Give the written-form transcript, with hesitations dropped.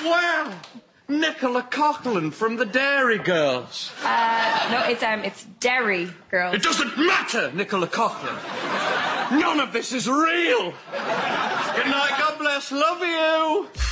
Well, Nicola Coughlan from the Dairy Girls. No, it's Derry Girls. It doesn't matter, Nicola Coughlan. None of this is real. Good night, God bless, love you.